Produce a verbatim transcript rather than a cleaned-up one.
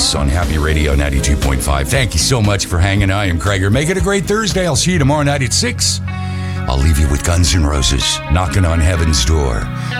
Kiss on Happy Radio ninety-two point five. Thank you so much for hanging. I am Krager. Make it a great Thursday. I'll see you tomorrow night at six. I'll leave you with Guns N' Roses, Knocking on Heaven's Door.